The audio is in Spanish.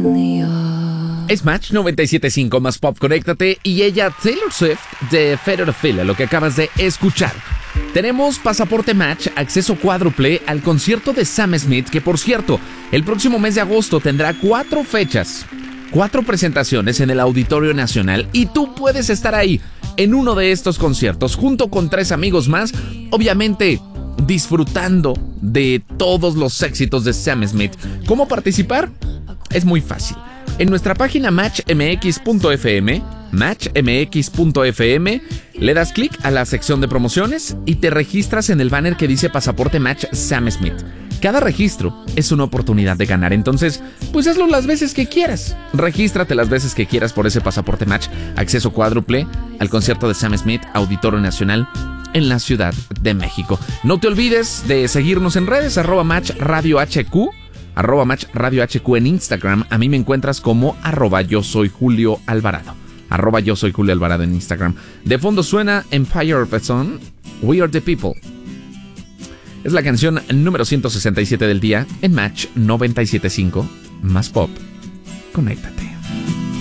Es Match 97.5 más pop, conéctate. Y ella, Taylor Swift, de Philadelphia, lo que acabas de escuchar. Tenemos pasaporte Match, acceso cuádruple al concierto de Sam Smith, que por cierto, el próximo mes de agosto tendrá 4 fechas, 4 presentaciones en el Auditorio Nacional, y tú puedes estar ahí en uno de estos conciertos junto con 3 amigos más, obviamente disfrutando de todos los éxitos de Sam Smith. ¿Cómo participar? Es muy fácil. En nuestra página matchmx.fm, le das clic a la sección de promociones y te registras en el banner que dice Pasaporte Match Sam Smith. Cada registro es una oportunidad de ganar, entonces, pues hazlo las veces que quieras. Regístrate las veces que quieras por ese Pasaporte Match, acceso cuádruple al concierto de Sam Smith, Auditorio Nacional, en la Ciudad de México. No te olvides de seguirnos en redes, @Match Radio HQ, @Match Radio HQ en Instagram. A mí me encuentras como @Yo Soy Julio Alvarado. @Yo Soy Julio Alvarado en Instagram. De fondo suena Empire of the Sun, We Are the People. Es la canción número 167 del día en Match 97.5 más pop. Conéctate.